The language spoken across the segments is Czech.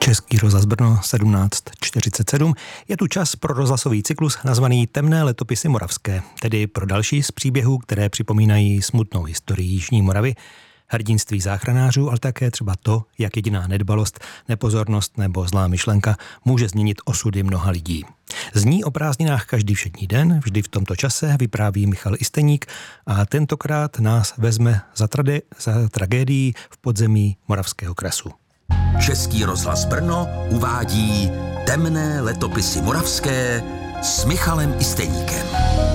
Český rozhlas Brno 17:47. Je tu čas pro rozhlasový cyklus nazvaný Temné letopisy moravské, tedy pro další z příběhů, které připomínají smutnou historii Jižní Moravy, hrdinství záchranářů, ale také třeba to, jak jediná nedbalost, nepozornost nebo zlá myšlenka může změnit osudy mnoha lidí. Zní o prázdninách každý všední den, vždy v tomto čase vypráví Michal Isteník a tentokrát nás vezme za tragédií v podzemí Moravského krasu. Český rozhlas Brno uvádí Temné letopisy moravské s Michalem Isteníkem.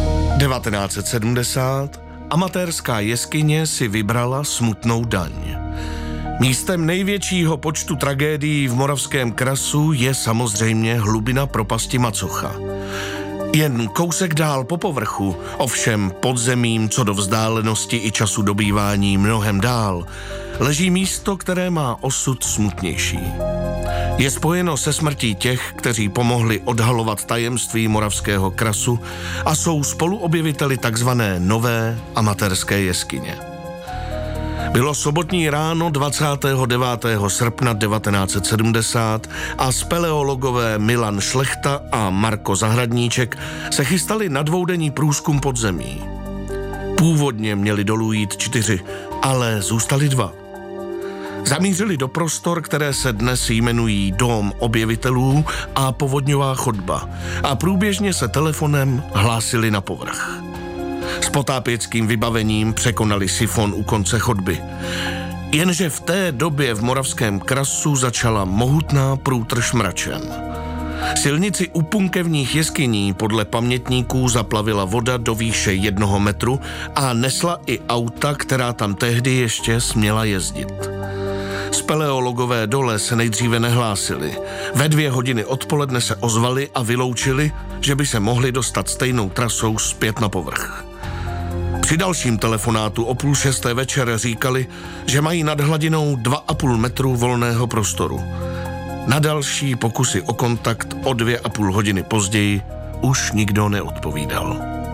1970 amatérská jeskyně si vybrala smutnou daň. Místem největšího počtu tragédií v Moravském krasu je samozřejmě hlubina propasti Macocha. Jen kousek dál po povrchu, ovšem pod zemím co do vzdálenosti i času dobývání mnohem dál, leží místo, které má osud smutnější. Je spojeno se smrtí těch, kteří pomohli odhalovat tajemství Moravského krasu a jsou spoluobjeviteli takzvané nové amatérské jeskyně. Bylo sobotní ráno 29. srpna 1970 a speleologové Milan Šlechta a Marko Zahradníček se chystali na dvoudenní průzkum podzemí. Původně měli dolů jít 4, ale zůstali 2. Zamířili do prostor, které se dnes jmenují Dóm objevitelů a Povodňová chodba a průběžně se telefonem hlásili na povrch. S potápěckým vybavením překonali sifon u konce chodby. Jenže v té době v Moravském krasu začala mohutná průtrž mračen. Silnici u punkevních jeskyní podle pamětníků zaplavila voda do výše 1 metru a nesla i auta, která tam tehdy ještě směla jezdit. Speleologové dole se nejdříve nehlásili. Ve 2 hodiny odpoledne se ozvali a vyloučili, že by se mohli dostat stejnou trasou zpět na povrch. Při dalším telefonátu o 5:30 večer říkali, že mají nad hladinou 2,5 metru volného prostoru. Na další pokusy o kontakt o 2,5 hodiny později už nikdo neodpovídal.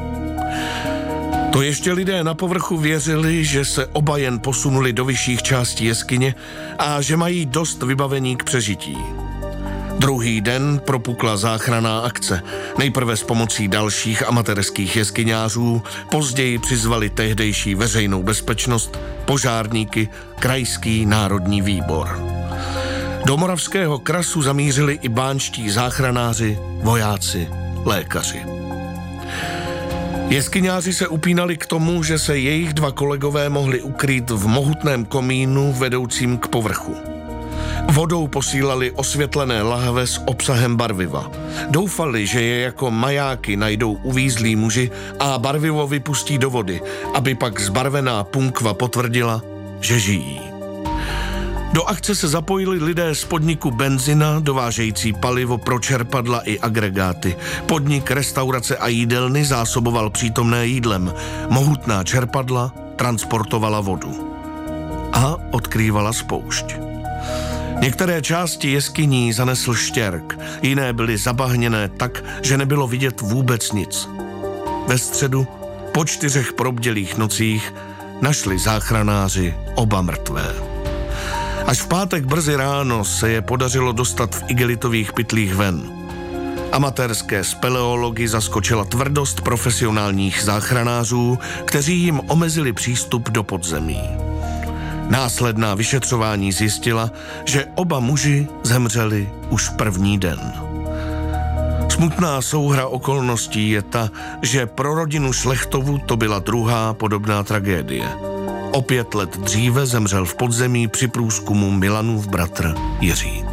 To ještě lidé na povrchu věřili, že se oba jen posunuli do vyšších částí jeskyně a že mají dost vybavení k přežití. Druhý den propukla záchranná akce. Nejprve s pomocí dalších amatérských jeskyňářů, později přizvali tehdejší veřejnou bezpečnost, požárníky, krajský národní výbor. Do Moravského krasu zamířili i báňští záchranáři, vojáci, lékaři. Jeskyňáři se upínali k tomu, že se jejich 2 kolegové mohli ukrýt v mohutném komínu vedoucím k povrchu. Vodou posílali osvětlené lahve s obsahem barviva. Doufali, že je jako majáky najdou uvízlí muži a barvivo vypustí do vody, aby pak zbarvená punkva potvrdila, že žijí. Do akce se zapojili lidé z podniku Benzina, dovážející palivo pro čerpadla i agregáty. Podnik restaurace a jídelny zásoboval přítomné jídlem. Mohutná čerpadla transportovala vodu. A odkrývala spoušť. Některé části jeskyní zanesl štěrk, jiné byly zabahněné tak, že nebylo vidět vůbec nic. Ve středu, po 4 probdělých nocích, našli záchranáři oba mrtvé. Až v pátek brzy ráno se je podařilo dostat v igelitových pytlích ven. Amatérské speleology zaskočila tvrdost profesionálních záchranářů, kteří jim omezili přístup do podzemí. Následná vyšetřování zjistila, že oba muži zemřeli už první den. Smutná souhra okolností je ta, že pro rodinu Šlechtovu to byla druhá podobná tragédie. O 5 let dříve zemřel v podzemí při průzkumu Milanův bratr Jiří.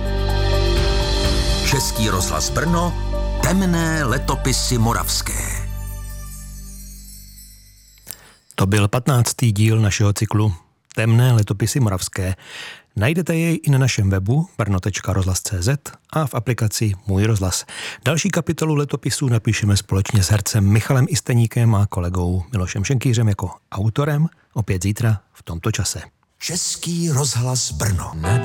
Český rozhlas Brno, Temné letopisy moravské. To byl 15. díl našeho cyklu Temné letopisy moravské. Najdete jej i na našem webu brno.rozhlas.cz a v aplikaci Můj rozhlas. Další kapitolu letopisů napíšeme společně s hercem Michalem Isteníkem a kolegou Milošem Šenkýřem jako autorem, opět zítra v tomto čase. Český rozhlas Brno.